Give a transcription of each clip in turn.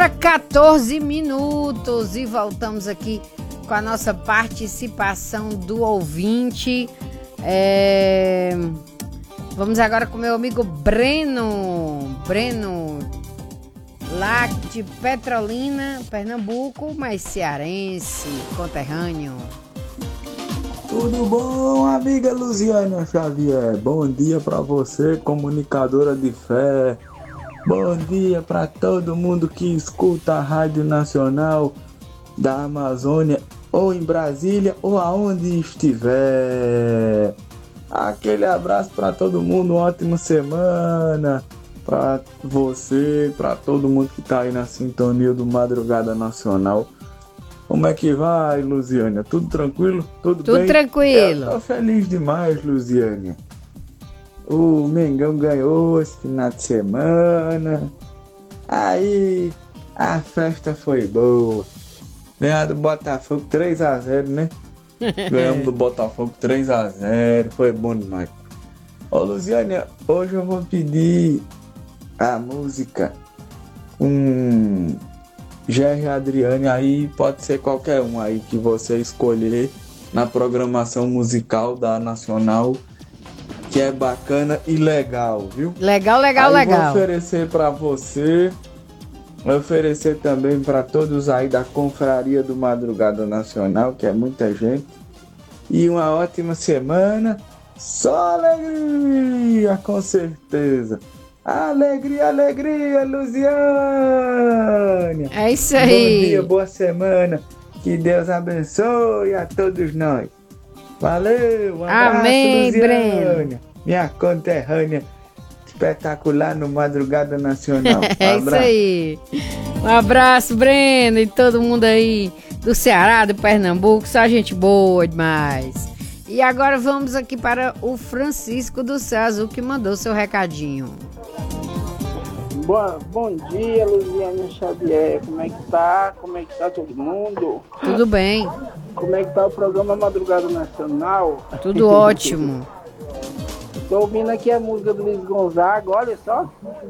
14 minutos e voltamos aqui com a nossa participação do ouvinte. Vamos agora com meu amigo Breno, lá de Petrolina, Pernambuco, mas cearense, conterrâneo. Tudo bom, amiga Luziana Xavier? Bom dia para você, comunicadora de fé. Bom dia para todo mundo que escuta a Rádio Nacional da Amazônia, ou em Brasília, ou aonde estiver. Aquele abraço para todo mundo, uma ótima semana para você, para todo mundo que tá aí na sintonia do Madrugada Nacional. Como é que vai, Luziane? Tudo tranquilo? Tudo bem? Tudo tranquilo. Eu tô feliz demais, Luziane. O Mengão ganhou esse final de semana. Aí a festa foi boa. Ganhamos do Botafogo 3-0, né? Ganhamos do Botafogo 3-0. Foi bom demais. Ô, Luziane, hoje eu vou pedir a música Gerry Adriane, aí pode ser qualquer um aí que você escolher na programação musical da Nacional, que é bacana e legal, viu? Legal. Vou oferecer pra você, vou oferecer também pra todos aí da Confraria do Madrugada Nacional, que é muita gente. E uma ótima semana, só alegria, com certeza. Alegria, Luziane! É isso aí! Bom dia, boa semana! Que Deus abençoe a todos nós! Valeu! Um abraço, Amém, Luziane! Breno. Minha conterrânea espetacular no Madrugada Nacional! É isso aí! Um abraço, Breno, e todo mundo aí do Ceará, do Pernambuco, só gente boa demais! E agora vamos aqui para o Francisco do Céu Azul, que mandou seu recadinho. Bom dia, Luziana Xavier. Como é que tá? Como é que tá todo mundo? Tudo bem. Como é que tá o programa Madrugada Nacional? Tudo ótimo. Tô ouvindo aqui a música do Luiz Gonzaga, olha só.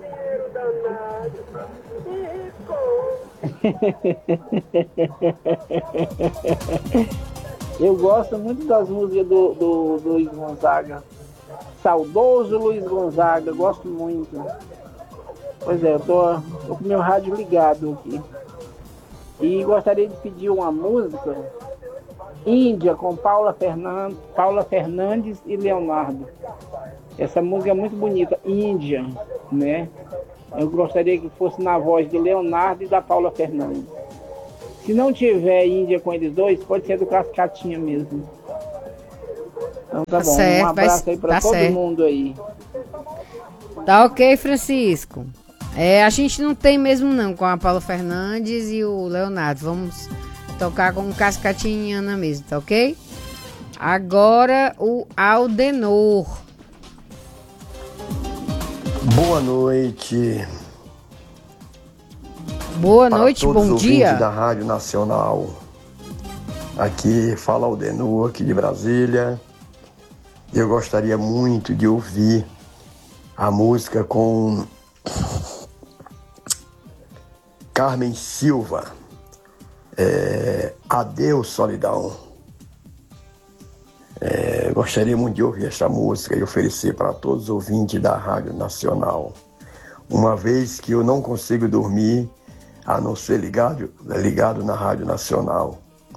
Eu gosto muito das músicas do Luiz Gonzaga. Saudoso Luiz Gonzaga, gosto muito. Pois é, eu tô com meu rádio ligado aqui. E gostaria de pedir uma música, Índia, com Paula Fernandes e Leonardo. Essa música é muito bonita, Índia, né? Eu gostaria que fosse na voz de Leonardo e da Paula Fernandes. Se não tiver Índia com eles dois, pode ser do Cascatinha mesmo. Então tá bom, certo, um abraço aí pra todo mundo aí. Tá ok, Francisco. A gente não tem mesmo não com a Paula Fernandes e o Leonardo. Vamos tocar com o Cascatinha mesmo, tá ok? Agora o Aldenor. Boa noite. Boa noite, bom dia. Da Rádio Nacional. Aqui fala Aldenor, aqui de Brasília. Eu gostaria muito de ouvir a música com Carmen Silva, Adeus Solidão. Gostaria muito de ouvir essa música e oferecer para todos os ouvintes da Rádio Nacional, uma vez que eu não consigo dormir a não ser ligado na Rádio Nacional.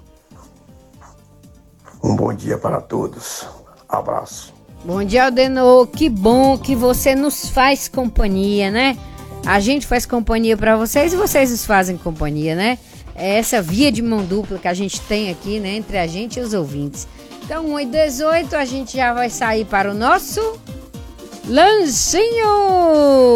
Um bom dia para todos. Abraço. Bom dia, Aldenor. Que bom que você nos faz companhia, né? A gente faz companhia para vocês e vocês nos fazem companhia, né? É essa via de mão dupla que a gente tem aqui, né? Entre a gente e os ouvintes. Então, 1h18, a gente já vai sair para o nosso lanchinho!